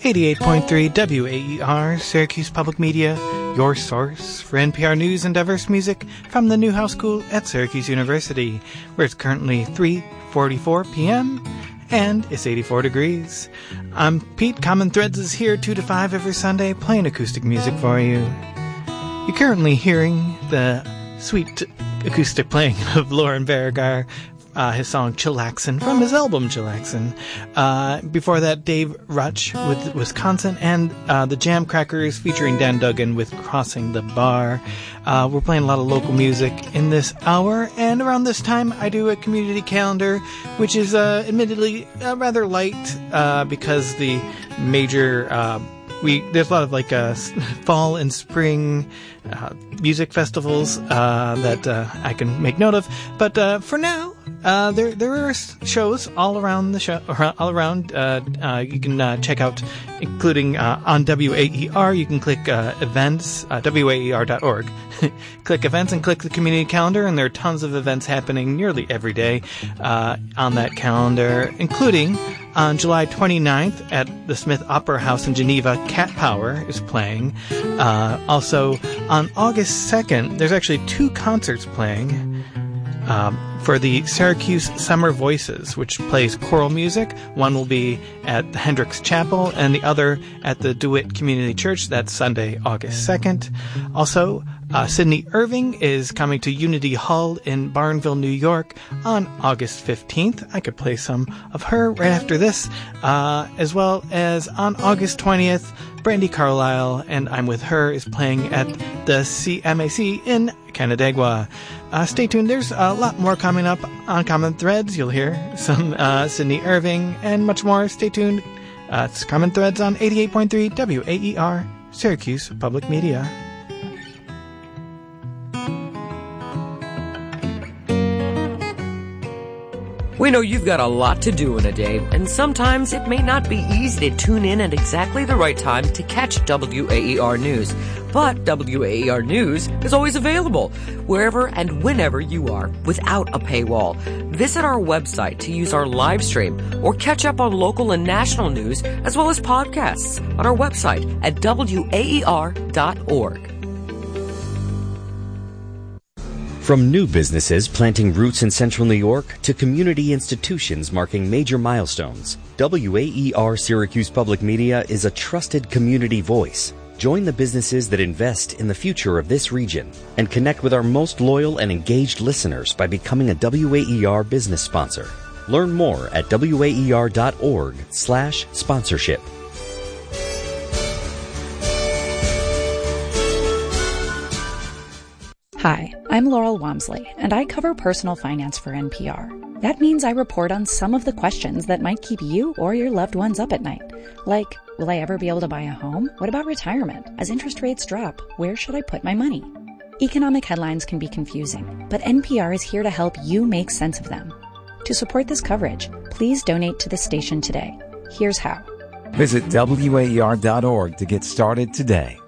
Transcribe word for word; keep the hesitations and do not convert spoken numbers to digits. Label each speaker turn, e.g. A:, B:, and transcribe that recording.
A: eighty-eight point three W A E R, Syracuse Public Media, your source for N P R news and diverse music from the Newhouse School at Syracuse University, where it's currently three forty-four p.m. and it's eighty-four degrees. I'm Pete. Common Threads is here two to five every Sunday playing acoustic music for you. You're currently hearing the sweet acoustic playing of Lauren Berrigar, uh, his song Chillaxin from his album Chillaxin. Uh, before that, Dave Rutch with Wisconsin, and uh, the Jam Crackers featuring Dan Duggan with Crossing the Bar. Uh, we're playing a lot of local music in this hour, and around this time I do a community calendar, which is uh, admittedly uh, rather light uh, because the major... Uh, We there's a lot of like uh, fall and spring uh, music festivals uh, that uh, I can make note of, but uh, for now uh, there there are shows all around the show all around. Uh, uh, you can uh, check out, including uh, on W A E R. You can click uh, events uh, W A E R dot org. Click events and click the community calendar, and there are tons of events happening nearly every day uh, on that calendar, including on July twenty-ninth at the Smith Opera House in Geneva, Cat Power is playing. Uh, also, on August second, there's actually two concerts playing um, for the Syracuse Summer Voices, which plays choral music. One will be at the Hendricks Chapel, and the other at the DeWitt Community Church. That's Sunday, August second. Also, Uh, Sydney Irving is coming to Unity Hall in Barnville, New York on August fifteenth. I could play some of her right after this. Uh, as well as on August twentieth, Brandy Carlisle and I'm With Her is playing at the C M A C in Canandaigua. Uh, stay tuned. There's a lot more coming up on Common Threads. You'll hear some uh, Sydney Irving and much more. Stay tuned. Uh, it's Common Threads on eighty-eight point three W A E R, Syracuse Public Media.
B: We know you've got a lot to do in a day, and sometimes it may not be easy to tune in at exactly the right time to catch W A E R News. But W A E R News is always available, wherever and whenever you are, without a paywall. Visit our website to use our live stream, or catch up on local and national news, as well as podcasts on our website at W A E R dot org.
C: From new businesses planting roots in Central New York to community institutions marking major milestones, W A E R Syracuse Public Media is a trusted community voice. Join the businesses that invest in the future of this region and connect with our most loyal and engaged listeners by becoming a W A E R business sponsor. Learn more at W A E R dot org slash sponsorship.
D: Hi, I'm Laurel Wamsley, and I cover personal finance for N P R. That means I report on some of the questions that might keep you or your loved ones up at night. Like, will I ever be able to buy a home? What about retirement? As interest rates drop, where should I put my money? Economic headlines can be confusing, but N P R is here to help you make sense of them. To support this coverage, please donate to the station today. Here's how.
E: Visit W A E R dot org to get started today.